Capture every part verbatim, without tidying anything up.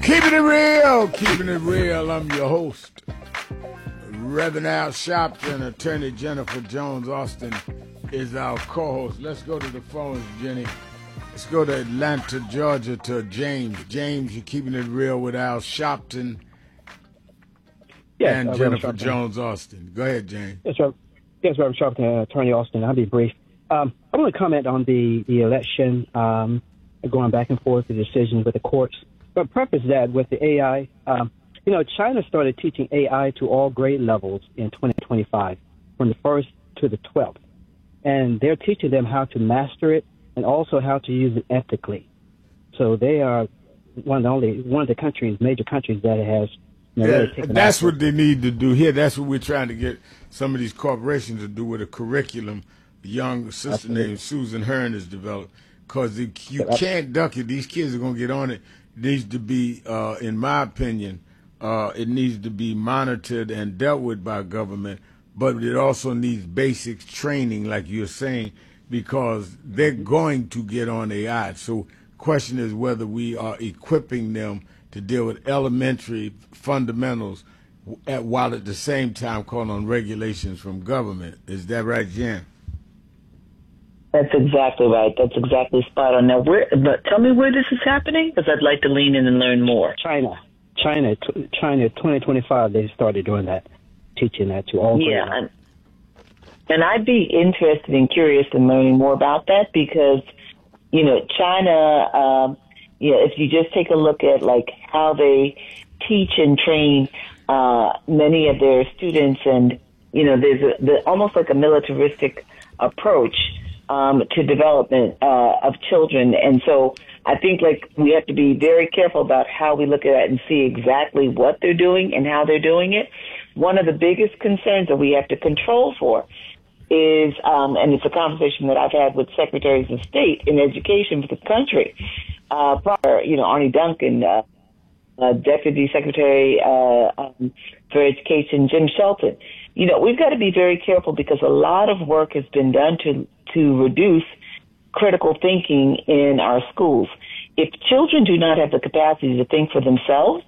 Keeping it real, keeping it real. I'm your host, Reverend Al Sharpton. Attorney Jennifer Jones Austin is our co-host. Let's go to the phones, Jenny. Let's go to Atlanta, Georgia, to James. James, you're keeping it real with Al Sharpton yes, and uh, Jennifer Jones Austin. Go ahead, James. Yes, Reverend, yes, Reverend Sharpton, uh, Attorney Austin. I'll be brief. Um, I want to comment on the, the election, um, going back and forth, the decisions with the courts. But preface that with the A I, um, you know, China started teaching A I to all grade levels in twenty twenty-five, from the first to the twelfth. And they're teaching them how to master it and also how to use it ethically. So they are one of the only, one of the countries, major countries that has, you know, yeah, really taken that's after. what they need to do here. That's what we're trying to get some of these corporations to do with a curriculum. A young sister Absolutely. named Susan Hearn has developed. Because you Yeah, can't duck it. These kids are going to get on it. It needs to be, uh, in my opinion, uh, it needs to be monitored and dealt with by government. But it also needs basic training, like you're saying, because they're going to get on A I. So the question is whether we are equipping them to deal with elementary fundamentals at, while at the same time calling on regulations from government. Is that right, Jen? That's exactly right. That's exactly spot on. Now, where? But tell me where this is happening, because I'd like to lean in and learn more. China, China, t- China, twenty twenty-five. They started doing that, teaching that to all. Yeah, and, and I'd be interested and curious in learning more about that because, you know, China. Um, yeah, if you just take a look at like how they teach and train uh, many of their students, and you know, there's a, the, almost like a militaristic approach. Um, to development uh, of children. And so I think like we have to be very careful about how we look at it and see exactly what they're doing and how they're doing it. One of the biggest concerns that we have to control for is, um, and it's a conversation that I've had with secretaries of state in education for the country, uh, prior, you know, Arnie Duncan, uh, uh, Deputy Secretary uh, um, for Education, Jim Shelton. You know, we've got to be very careful because a lot of work has been done to to reduce critical thinking in our schools. If children do not have the capacity to think for themselves,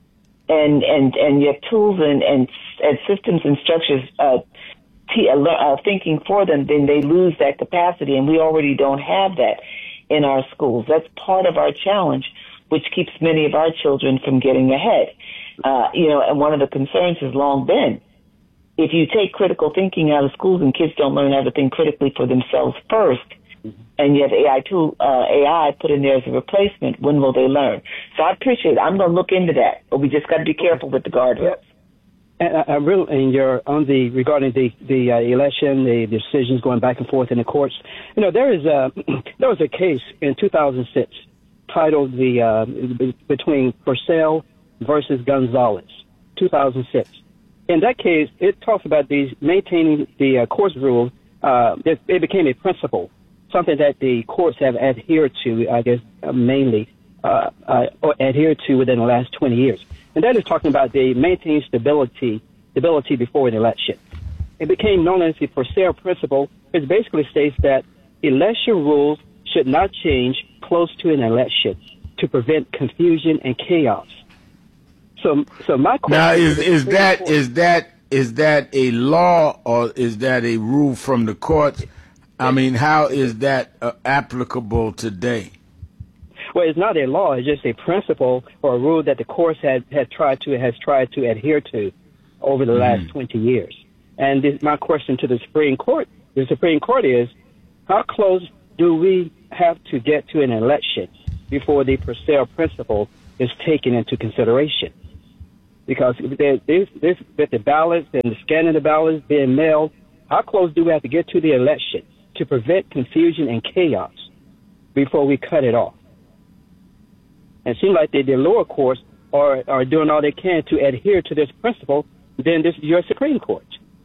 and and, and you have tools and, and, and systems and structures uh, t- uh, thinking for them, then they lose that capacity, and we already don't have that in our schools. That's part of our challenge, which keeps many of our children from getting ahead. Uh, you know, and one of the concerns has long been, if you take critical thinking out of schools and kids don't learn how to think critically for themselves first, and you have A I tool, uh, A I put in there as a replacement, when will they learn? So I appreciate it. I'm going to look into that, but we just got to be careful with the guardrails. And I, I really, and you're on the regarding the the uh, election, the decisions going back and forth in the courts. You know, there is a there was a case in two thousand six titled the uh, between Purcell versus Gonzalez, two thousand six. In that case, it talks about these maintaining the uh, courts rules. Uh, it, it became a principle, something that the courts have adhered to, I guess, uh, mainly uh, uh, or adhered to within the last twenty years. And that is talking about the maintaining stability, stability before an election. It became known as the Purcell principle, which basically states that election rules should not change close to an election to prevent confusion and chaos. So, so my question now is is that court, is that is that a law or is that a rule from the courts? I mean, how is that uh, applicable today? Well, it's not a law; it's just a principle or a rule that the courts had, had tried to has tried to adhere to over the last Mm. twenty years. And this, my question to the Supreme Court, the Supreme Court is, how close do we have to get to an election before the Purcell principle is taken into consideration? Because there's this, this, with the ballots and the scanning the ballots being mailed, how close do we have to get to the election to prevent confusion and chaos before we cut it off? And it seems like the, the lower courts are, are doing all they can to adhere to this principle. Then this is your Supreme Court.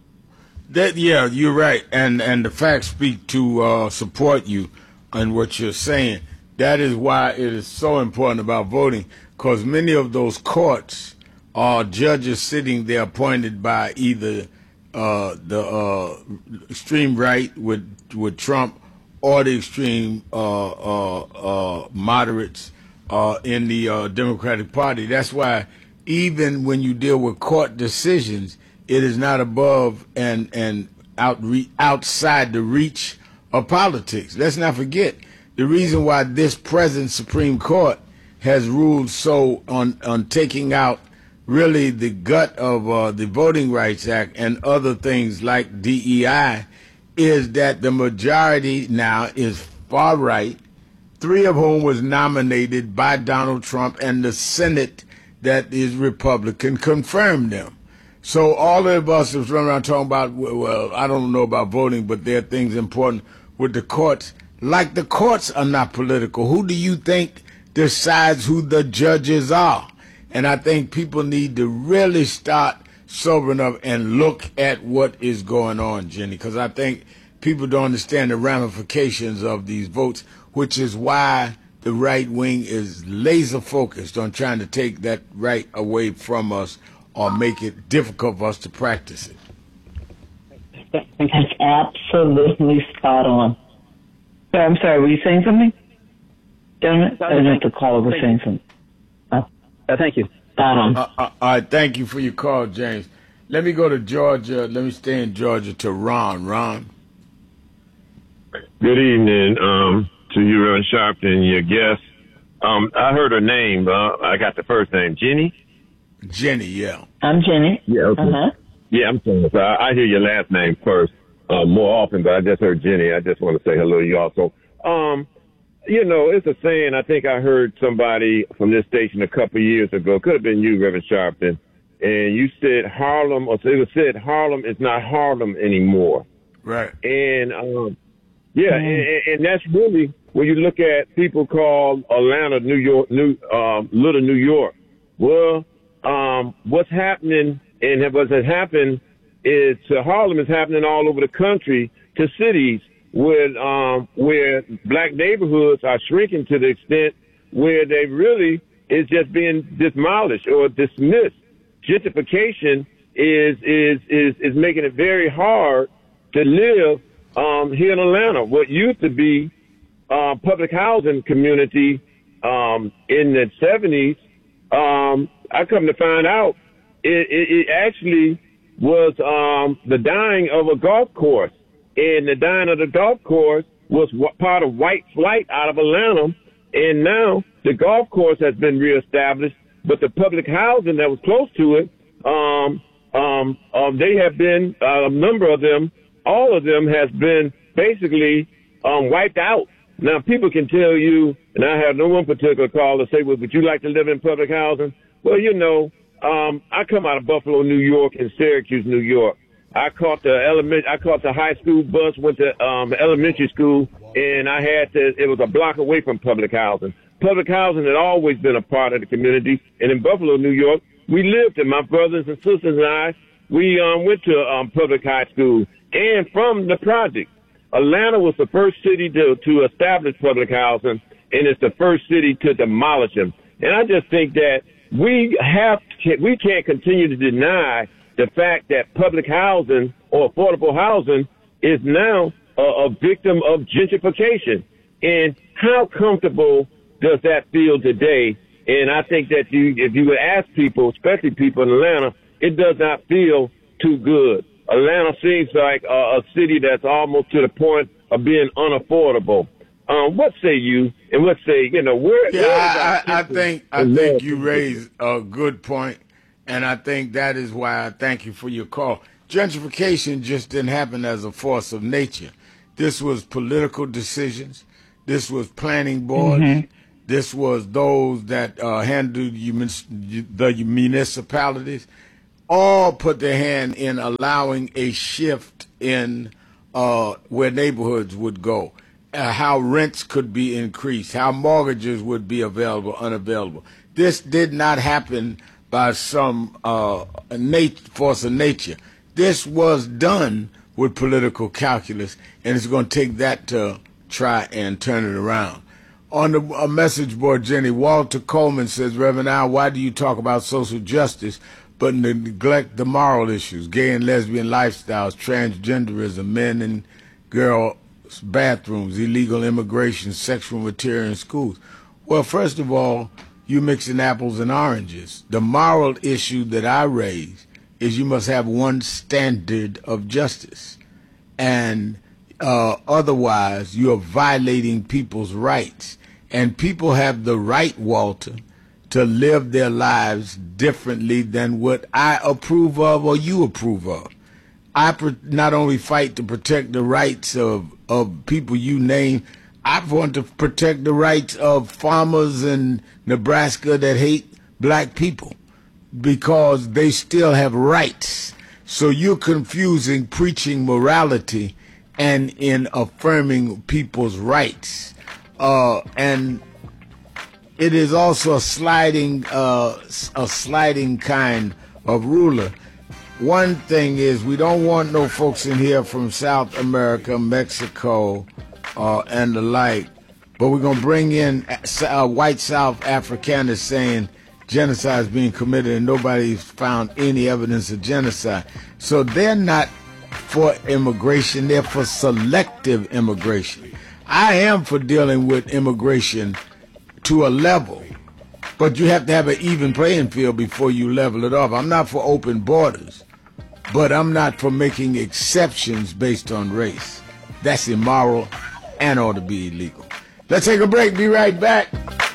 That yeah, you're right, and and the facts speak to uh, support you and what you're saying. That is why it is so important about voting, because many of those courts are judges sitting there appointed by either uh, the uh, extreme right with with Trump or the extreme uh, uh, uh, moderates uh, in the uh, Democratic Party. That's why even when you deal with court decisions, it is not above and and out outside the reach of politics. Let's not forget the reason why this present Supreme Court has ruled so on on taking out really the gut of uh, the Voting Rights Act and other things like D E I is that the majority now is far right, three of whom was nominated by Donald Trump, and the Senate that is Republican confirmed them. So all of us is running around talking about, well, I don't know about voting, but there are things important with the courts. Like the courts are not political. Who do you think decides who the judges are? And I think people need to really start sobering up and look at what is going on, Jenny, because I think people don't understand the ramifications of these votes, which is why the right wing is laser focused on trying to take that right away from us or make it difficult for us to practice it. That's absolutely spot on. So, I'm sorry, were you saying something? Gentlemen, I didn't have to call over saying something. Uh, thank you. Spot on. Uh, uh, all right, thank you for your call, James. Let me go to Georgia. Let me stay in Georgia to Ron. Ron. Good evening um, to you, Reverend Sharpton, and your guest. Um, I heard her name. Uh, I got the first name. Jenny? Jenny, yeah. I'm Jenny. Yeah, okay. Uh-huh. Yeah, I'm sorry. So I, I hear your last name first uh, more often, but I just heard Jenny. I just want to say hello to you also. Um, you know, it's a saying. I think I heard somebody from this station a couple of years ago. Could have been you, Reverend Sharpton. And you said Harlem, or it was said Harlem is not Harlem anymore. Right. And, um, yeah, Mm. and, and that's really when you look at people call Atlanta, New York, New, um, Little New York. Well, um, what's happening and what has happened is to Harlem is happening all over the country to cities where, um, where black neighborhoods are shrinking to the extent where they really is just being demolished or dismissed. Gentrification is, is, is, is making it very hard to live, um, here in Atlanta. What used to be, uh, public housing community, um, in the seventies, um, I come to find out it, it, it actually was, um, the dying of a golf course. And the dying of the golf course was part of white flight out of Atlanta. And now the golf course has been reestablished. But the public housing that was close to it, um, um, um, they have been, uh, a number of them, all of them has been basically um, wiped out. Now, people can tell you, and I have no one particular call to say, well, would you like to live in public housing? Well, you know, um, I come out of Buffalo, New York, and Syracuse, New York. I caught the element, I caught the high school bus, went to um, elementary school, and I had to, it was a block away from public housing. Public housing had always been a part of the community. And in Buffalo, New York, we lived, and my brothers and sisters and I, we um, went to um, public high school. And from the project, Atlanta was the first city to, to establish public housing, and it's the first city to demolish them. And I just think that we have, we can't continue to deny the fact that public housing or affordable housing is now a, a victim of gentrification. And how comfortable does that feel today? And I think that you, if you would ask people, especially people in Atlanta, it does not feel too good. Atlanta seems like a, a city that's almost to the point of being unaffordable. Um, what say you? And what say, you know, where? Yeah, where I, I, I think I think you people? raised a good point, and I think that is why I thank you for your call. Gentrification just didn't happen as a force of nature. This was political decisions. This was planning boards. Mm-hmm. This was those that uh, handled the municipalities. All put their hand in allowing a shift in uh, where neighborhoods would go, uh, how rents could be increased, how mortgages would be available, unavailable. This did not happen by some uh, nat- force of nature. This was done with political calculus, and it's going to take that to try and turn it around. On the a message board, Jenny, Walter Coleman says, Reverend Al, why do you talk about social justice but neglect the moral issues, gay and lesbian lifestyles, transgenderism, men and girls bathrooms, illegal immigration, sexual material in schools? Well, first of all, you're mixing apples and oranges. The moral issue that I raise is you must have one standard of justice. And uh, otherwise, you're violating people's rights. And people have the right, Walter, to live their lives differently than what I approve of or you approve of. I pr- not only fight to protect the rights of, of people you name, I want to protect the rights of farmers in Nebraska that hate black people because they still have rights. So you're confusing preaching morality and in affirming people's rights. Uh, and it is also a sliding, uh, a sliding kind of ruler. One thing is we don't want no folks in here from South America, Mexico, uh, and the like, but we're going to bring in uh, white South Afrikaners saying genocide is being committed and nobody's found any evidence of genocide. So they're not for immigration, they're for selective immigration. I am for dealing with immigration to a level, but you have to have an even playing field before you level it off. I'm not for open borders, but I'm not for making exceptions based on race. That's immoral and ought to be illegal. Let's take a break. Be right back.